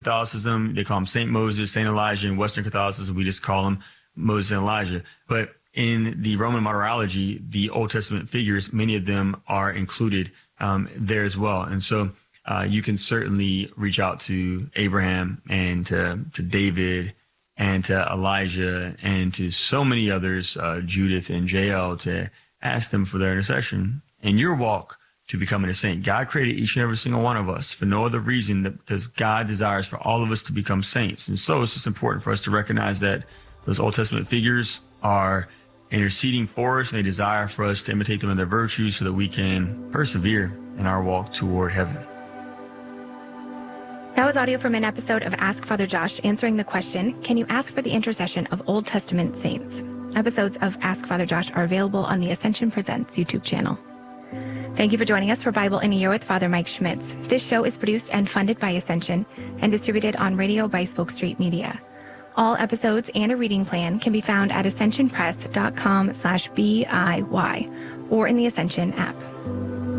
Catholicism, they call him Saint Moses, Saint Elijah. In Western Catholicism, we just call him Moses and Elijah. But in the Roman martyrology, the Old Testament figures, many of them are included there as well. And so you can certainly reach out to Abraham and to David and to Elijah and to so many others, Judith and Jael, to ask them for their intercession in your walk to becoming a saint. God created each and every single one of us for no other reason than because God desires for all of us to become saints. And so it's just important for us to recognize that those Old Testament figures are interceding for us, and they desire for us to imitate them in their virtues so that we can persevere in our walk toward heaven. That was audio from an episode of Ask Father Josh answering the question, can you ask for the intercession of Old Testament saints? Episodes of Ask Father Josh are available on the Ascension Presents YouTube channel. Thank you for joining us for Bible in a Year with Father Mike Schmitz. This show is produced and funded by Ascension and distributed on radio by Spoke Street Media. All episodes and a reading plan can be found at ascensionpress.com/BIY or in the Ascension app.